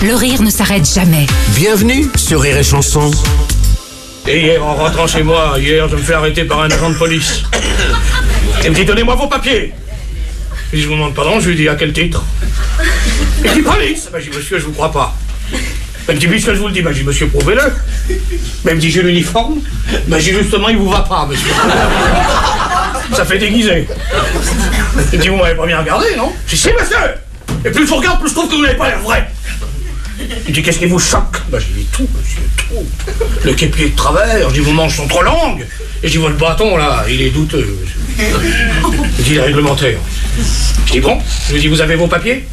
Le rire ne s'arrête jamais. Bienvenue sur Rire et Chanson. Et hier, en rentrant chez moi, je me fais arrêter par un agent de police. Il me dit, donnez-moi vos papiers. Je vous demande pardon, je lui dis, à quel titre? Il dit, police. Je dis, monsieur, je vous crois pas. Il me dit, puisque je vous le dis, je dis, monsieur, prouvez-le. Il me dit, j'ai l'uniforme. Je dis, justement, il vous va pas, monsieur. Ça fait déguiser. Il me dit, vous m'avez pas bien regardé, non? Je dis, si, monsieur. Et plus je vous regarde, plus je trouve que vous n'avez pas l'air vrai. Il dit, qu'est-ce qui vous choque? Je dis, tout, monsieur, tout. Le képier de travers, je dis, vos manches sont trop longues. Et je dis, votre bâton, là, il est douteux, monsieur. Il dit, il est réglementaire. Je dis, bon, je lui dis, vous avez vos papiers?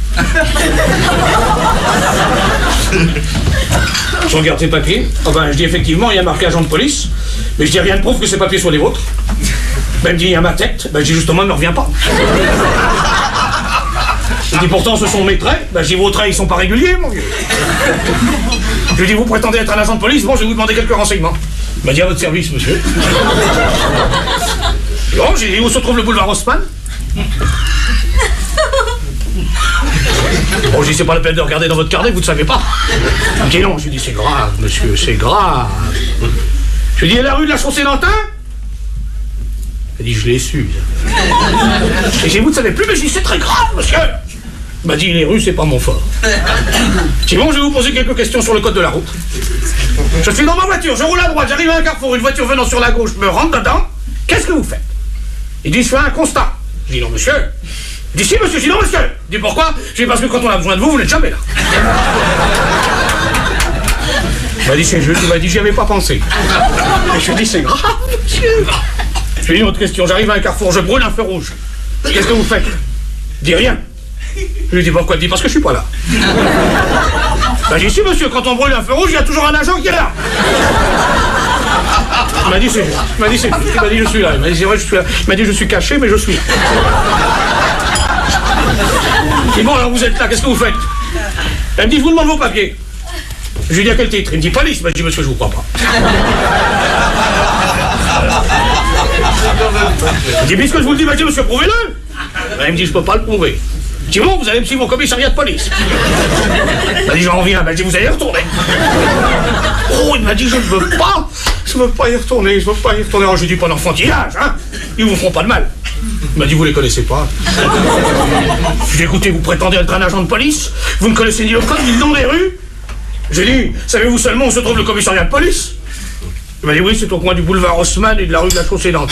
Je regarde ces papiers. Je dis, effectivement, il y a marqué agent de police. Mais je dis, rien ne prouve que ces papiers soient les vôtres. Il me dit, il y a ma tête. Je dis, justement, il ne me revient pas. Je dis, pourtant, ce sont mes traits. Je dis, vos traits, ils sont pas réguliers, mon vieux. Je lui dis, vous prétendez être un agent de police? Bon, je vais vous demander quelques renseignements. Il m'a dit, à votre service, monsieur. Bon, j'ai dit, où se trouve le boulevard Haussmann? Bon, je dis, c'est pas la peine de regarder dans votre carnet, vous ne savez pas. Il me dit, non, je lui dis, c'est grave, monsieur, c'est grave. Je lui dis, et la rue de la Chaussée-d'Antin? Il dit, je l'ai su. Et j'ai dit, vous ne savez plus, mais je dis, c'est très grave, monsieur. Il m'a dit, les rues, c'est pas mon fort. Je dis, bon, je vais vous poser quelques questions sur le code de la route. Je suis dans ma voiture, je roule à droite, j'arrive à un carrefour, une voiture venant sur la gauche me rentre dedans. Qu'est-ce que vous faites? Il dit, je fais un constat. Je dis, non, monsieur. Il dit, si, monsieur. Je dis, non, monsieur. Il dit, pourquoi? Je dis, parce que quand on a besoin de vous, vous n'êtes jamais là. Il m'a dit, c'est juste. Il m'a dit, j'y avais pas pensé. Et je lui ai dit, c'est grave, monsieur. Je lui ai dit, autre question. J'arrive à un carrefour, je brûle un feu rouge. Qu'est-ce que vous faites? Il dit, rien. Je lui ai dit, pourquoi? Il dit, parce que je suis pas là. Il dit, si, monsieur, quand on brûle un feu rouge, il y a toujours un agent qui est là. Il m'a dit, c'est juste. Il m'a dit, c'est juste. Il m'a dit, je suis là. Il m'a dit, c'est vrai, je suis là. Il m'a dit, je suis caché, mais je suis là. Je dis, bon, alors vous êtes là, qu'est-ce que vous faites? Elle me dit, je vous demande vos papiers. Je lui dis, à quel titre? Il me dit, police. Je dis, monsieur, je vous crois pas. Il dit, puisque je vous le dis, je dis, monsieur, prouvez-le. Il me dit, je peux pas le prouver. Je dis, bon, vous allez me suivre au commissariat de police. Il m'a dit, j'en reviens. Je dis, vous allez y retourner. Oh, il m'a dit, je ne veux pas. Je veux pas y retourner, je veux pas y retourner. Alors, je lui dis, pas d'enfantillage, hein. Ils vous feront pas de mal. Il m'a dit, vous les connaissez pas. Je lui ai dit, écoutez, vous prétendez être un agent de police? Vous ne connaissez ni le code, ni le nom des rues? J'ai dit, savez-vous seulement où se trouve le commissariat de police? Il m'a dit, oui, c'est au coin du boulevard Haussmann et de la rue de la Chaussée-d'Antin.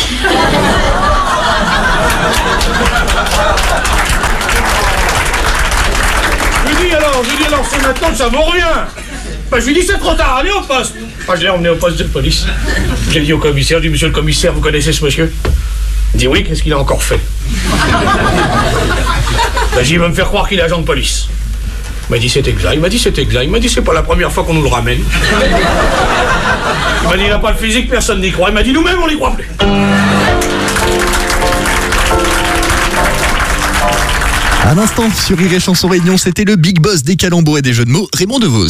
Je lui dis alors, c'est maintenant que ça vaut rien. Je lui dis, c'est trop tard, allez au poste. Je l'ai emmené au poste de police. J'ai dit au commissaire, je dis, monsieur le commissaire, vous connaissez ce monsieur? Il dit, oui, qu'est-ce qu'il a encore fait? J'ai dit, il va me faire croire qu'il est agent de police. Il m'a dit, c'est exact. Il m'a dit, c'est exact. Il m'a dit, c'est pas la première fois qu'on nous le ramène. Il m'a dit, il n'a pas le physique, personne n'y croit. Il m'a dit, nous-mêmes, on n'y croit plus. À l'instant, sur Rire et Chanson Réunion, c'était le big boss des calembours et des jeux de mots, Raymond DeVos.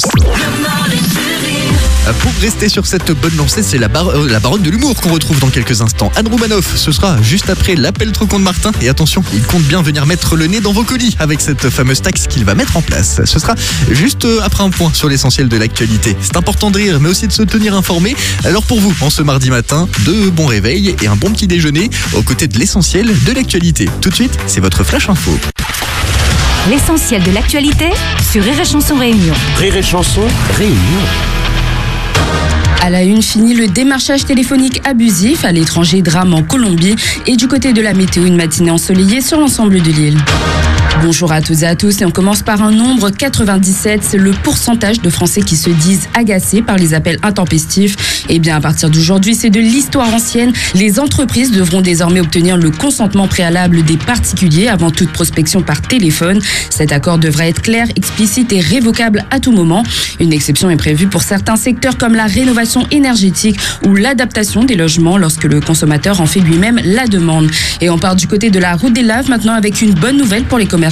Pour rester sur cette bonne lancée, c'est la baronne de l'humour qu'on retrouve dans quelques instants. Anne Roumanoff, ce sera juste après l'appel trop con de Martin. Et attention, il compte bien venir mettre le nez dans vos colis avec cette fameuse taxe qu'il va mettre en place. Ce sera juste après un point sur l'essentiel de l'actualité. C'est important de rire, mais aussi de se tenir informé. Alors pour vous, en ce mardi matin, de bons réveils et un bon petit déjeuner aux côtés de l'essentiel de l'actualité. Tout de suite, c'est votre Flash Info. L'essentiel de l'actualité sur Rire et Chanson Réunion. Rire et Chanson Réunion. À la une, fini le démarchage téléphonique abusif. À l'étranger, drame en Colombie. Et du côté de la météo, une matinée ensoleillée sur l'ensemble de l'île. Bonjour à toutes et à tous, et on commence par un nombre 97, c'est le pourcentage de Français qui se disent agacés par les appels intempestifs. Et bien à partir d'aujourd'hui, c'est de l'histoire ancienne. Les entreprises devront désormais obtenir le consentement préalable des particuliers avant toute prospection par téléphone. Cet accord devrait être clair, explicite et révocable à tout moment. Une exception est prévue pour certains secteurs comme la rénovation énergétique ou l'adaptation des logements lorsque le consommateur en fait lui-même la demande. Et on part du côté de la route des Laves maintenant avec une bonne nouvelle pour les commerçants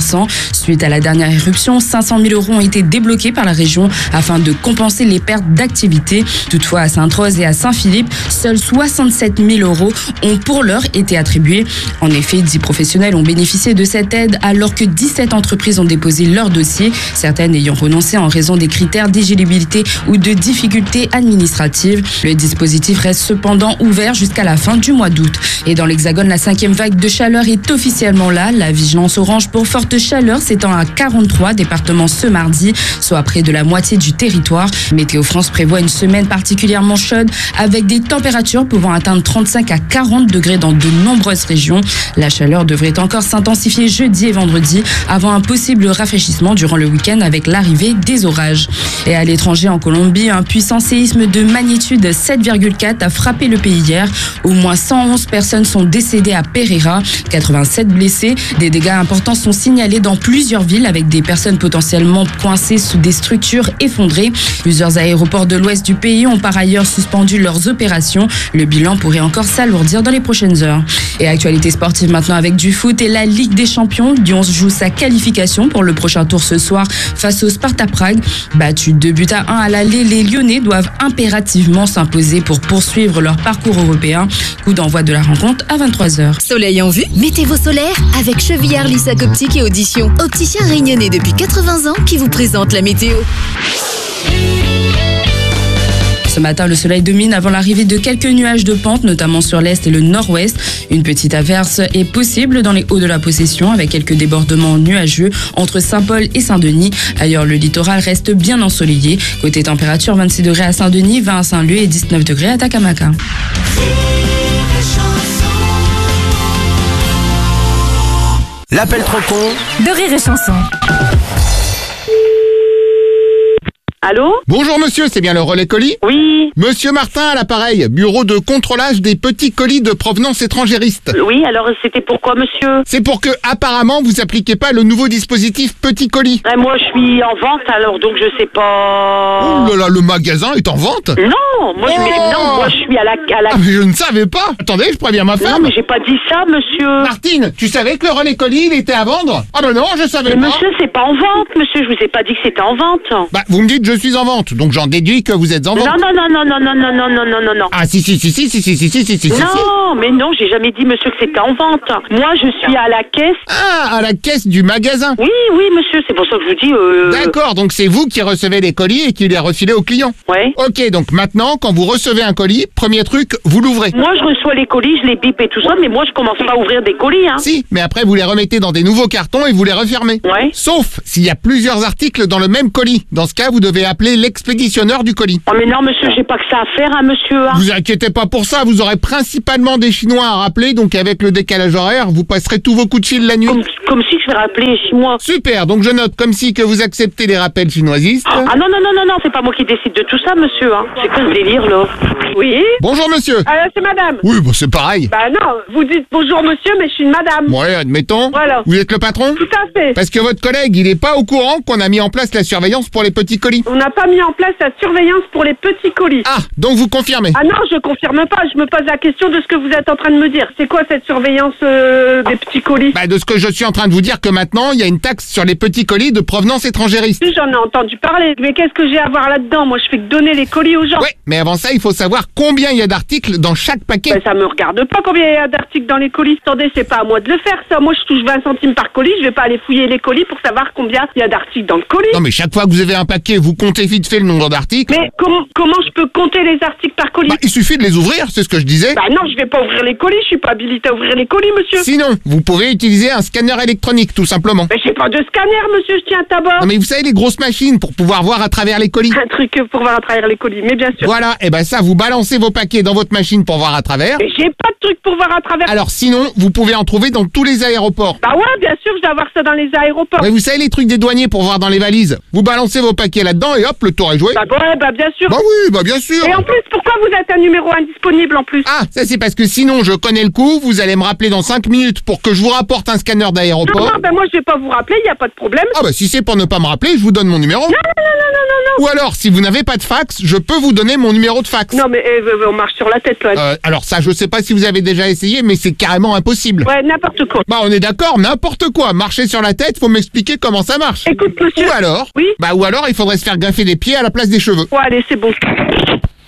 commerçants. Suite à la dernière éruption, 500 000 € ont été débloqués par la région afin de compenser les pertes d'activité. Toutefois, à Sainte-Rose et à Saint-Philippe, seuls 67 000 € ont pour l'heure été attribués. En effet, 10 professionnels ont bénéficié de cette aide alors que 17 entreprises ont déposé leur dossier, certaines ayant renoncé en raison des critères d'éligibilité ou de difficultés administratives. Le dispositif reste cependant ouvert jusqu'à la fin du mois d'août. Et dans l'Hexagone, la 5e vague de chaleur est officiellement là. La vigilance orange pour forte chaleur s'étend à 43 départements ce mardi, soit près de la moitié du territoire. Météo France prévoit une semaine particulièrement chaude avec des températures pouvant atteindre 35 à 40 degrés dans de nombreuses régions. La chaleur devrait encore s'intensifier jeudi et vendredi avant un possible rafraîchissement durant le week-end avec l'arrivée des orages. Et à l'étranger, en Colombie, un puissant séisme de magnitude 7,4 a frappé le pays hier. Au moins 111 personnes sont décédées à Pereira, 87 blessés. Des dégâts importants sont signalés dans plusieurs villes avec des personnes potentiellement coincées sous des structures effondrées. Plusieurs aéroports de l'ouest du pays ont par ailleurs suspendu leurs opérations. Le bilan pourrait encore s'alourdir dans les prochaines heures. Et actualité sportive maintenant avec du foot et la Ligue des Champions. Lyon joue sa qualification pour le prochain tour ce soir face au Sparta Prague. Battus 2-1 à l'aller, les Lyonnais doivent impérativement s'imposer pour poursuivre leur parcours européen. Coup d'envoi de la rencontre à 23h. Soleil en vue, mettez vos solaires avec Chevillard, Lissac Optique et Audition. Opticien réunionnais depuis 80 ans qui vous présente la météo. Ce matin, le soleil domine avant l'arrivée de quelques nuages de pente, notamment sur l'est et le nord-ouest. Une petite averse est possible dans les hauts de la Possession avec quelques débordements nuageux entre Saint-Paul et Saint-Denis. Ailleurs, le littoral reste bien ensoleillé. Côté température, 26 degrés à Saint-Denis, 20 à Saint-Leu et 19 degrés à Takamaka. L'appel trop con de Rire et Chanson. Allô? Bonjour monsieur, c'est bien le relais colis? Oui. Monsieur Martin à l'appareil, bureau de contrôlage des petits colis de provenance étrangériste. Oui, alors c'était pourquoi, monsieur? C'est pour que, apparemment, vous appliquez pas le nouveau dispositif petit colis. Moi, je suis en vente, alors donc je sais pas... Oh là là, le magasin est en vente? Non, moi, je suis à la... Ah mais je ne savais pas. Attendez, je préviens ma femme. Non, mais j'ai pas dit ça, monsieur. Martine, tu savais que le relais colis, il était à vendre? Ah ben non, je savais Mais pas. monsieur, c'est pas en vente, monsieur, je vous ai pas dit que c'était en vente. Bah, vous me dites je suis en vente, donc j'en déduis que vous êtes en vente. Non. Ah si. Non, mais non, j'ai jamais dit, monsieur, que c'était en vente. Moi, je suis à la caisse. Ah, à la caisse du magasin. Oui, monsieur, c'est pour ça que je vous dis... D'accord, donc c'est vous qui recevez les colis et qui les refilez aux clients. Ouais. Ok, donc maintenant, quand vous recevez un colis, premier truc, vous l'ouvrez. Moi, je reçois les colis, je les bipe et tout ça, mais moi, je commence pas à ouvrir des colis, hein. Si, mais après vous les remettez dans des nouveaux cartons et vous les refermez. Ouais. Sauf s'il y a plusieurs articles dans le même colis. Dans ce cas, vous devez appeler l'expéditionneur du colis. Oh mais non, monsieur, j'ai pas que ça à faire, hein, monsieur. Hein. Vous inquiétez pas pour ça, vous aurez principalement des Chinois à rappeler, donc avec le décalage horaire, vous passerez tous vos coups de fil la nuit. Comme si je vais rappeler chez moi. Super, donc je note comme si que vous acceptez les rappels chinoisistes. Ah non, c'est pas moi qui décide de tout ça, monsieur. Hein. C'est quoi ce délire, là? Oui. Bonjour monsieur. C'est madame. Oui, bah c'est pareil. Bah non, vous dites bonjour monsieur, mais je suis une madame. Ouais, admettons. Voilà. Vous êtes le patron? Tout à fait. Parce que votre collègue, il est pas au courant qu'on a mis en place la surveillance pour les petits colis. On n'a pas mis en place la surveillance pour les petits colis. Ah, donc vous confirmez? Ah non, je confirme pas, je me pose la question de ce que vous êtes en train de me dire. C'est quoi cette surveillance des petits colis? Bah de ce que je suis en train de vous dire que maintenant, il y a une taxe sur les petits colis de provenance étrangériste. J'en ai entendu parler, mais qu'est-ce que j'ai à voir là-dedans? Moi, je fais que donner les colis aux gens. Ouais, mais avant ça, il faut savoir combien il y a d'articles dans chaque paquet. Bah, ça me regarde pas combien il y a d'articles dans les colis. Attendez, c'est pas à moi de le faire, ça. Moi, je touche 20 centimes par colis, je vais pas aller fouiller les colis pour savoir combien il y a d'articles dans le colis. Non, mais chaque fois que vous avez un paquet, vous comptez vite fait le nombre d'articles. Mais comment je peux compter les articles par colis? Bah, il suffit de les ouvrir, c'est ce que je disais. Bah non, je vais pas ouvrir les colis, je suis pas habilité à ouvrir les colis, monsieur. Sinon, vous pouvez utiliser un scanner électronique, tout simplement. Mais j'ai pas de scanner, monsieur, je tiens à tabac. Non, mais vous savez, les grosses machines pour pouvoir voir à travers les colis. Un truc pour voir à travers les colis, mais bien sûr. Voilà, et ben ça, vous balancez vos paquets dans votre machine pour voir à travers. Mais j'ai pas de truc pour voir à travers. Alors sinon, vous pouvez en trouver dans tous les aéroports. Bah ouais, bien sûr, je dois avoir ça dans les aéroports. Mais vous savez, les trucs des douaniers pour voir dans les valises. Vous balancez vos paquets là-dedans instant et hop, le tour est joué. Bah ouais, bah bien sûr. Bah oui, bah bien sûr. Et en plus, pourquoi vous êtes un numéro indisponible en plus? Ah, ça c'est parce que sinon je connais le coup, vous allez me rappeler dans 5 minutes pour que je vous rapporte un scanner d'aéroport. Non, bah moi je vais pas vous rappeler, il y a pas de problème. Ah bah si c'est pour ne pas me rappeler, je vous donne mon numéro. Non. Ou alors, si vous n'avez pas de fax, je peux vous donner mon numéro de fax. Non mais on marche sur la tête là. Alors ça, je sais pas si vous avez déjà essayé, mais c'est carrément impossible. Ouais, n'importe quoi. Bah on est d'accord, n'importe quoi. Marcher sur la tête, faut m'expliquer comment ça marche. Écoute monsieur. Ou alors, Oui. Bah ou alors il faudrait se faire greffer des pieds à la place des cheveux. Ouais, allez, c'est bon.